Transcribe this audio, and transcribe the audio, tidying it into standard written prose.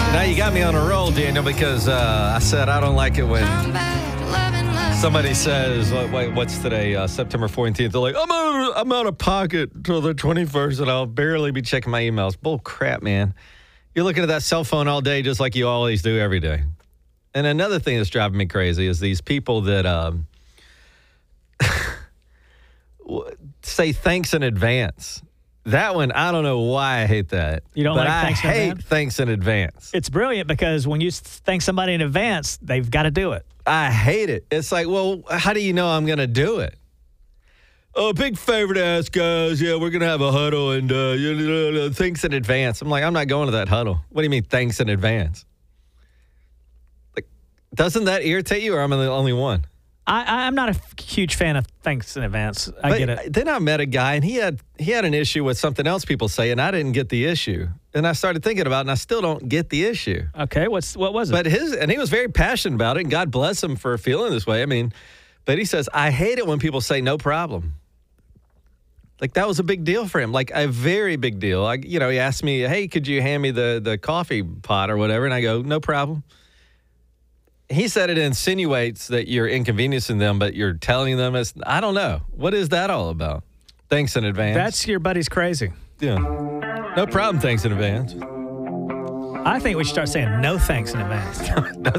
Now you got me on a roll, Daniel, because I said I don't like it when somebody says, wait, what's today? September 14th. They're like, I'm out of pocket till the 21st, and I'll barely be checking my emails. Bull crap, man. You're looking at that cell phone all day just like you always do every day. And another thing that's driving me crazy is these people that say thanks in advance. That one, I don't know why I hate that. You don't but like thanks in advance? I hate thanks in advance. It's brilliant because when you thank somebody in advance, they've got to do it. I hate it. It's like, well, how do you know I'm going to do it? Oh, big favor to ask, guys. Yeah, we're going to have a huddle and thanks in advance. I'm like, I'm not going to that huddle. What do you mean thanks in advance? Like, doesn't that irritate you or am I the only one? I'm not a huge fan of thanks in advance. I get it. Then I met a guy, and he had an issue with something else people say, and I didn't get the issue. And I started thinking about it, and I still don't get the issue. Okay, what was it? But he was very passionate about it, and God bless him for feeling this way. I mean, but he says, I hate it when people say no problem. Like, that was a big deal for him, like a very big deal. He asked me, hey, could you hand me the coffee pot or whatever? And I go, no problem. He said it insinuates that you're inconveniencing them, but you're telling them I don't know. What is that all about? Thanks in advance. That's your buddy's crazy. Yeah. No problem, thanks in advance. I think we should start saying no thanks in advance. No